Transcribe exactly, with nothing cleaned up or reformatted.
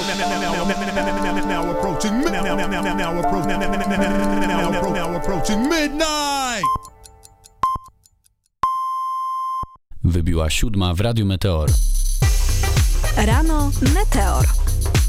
Now approaching now now now now now approaching now now approaching midnight. Wybiła siódma w Radiu Meteor. Rano Meteor.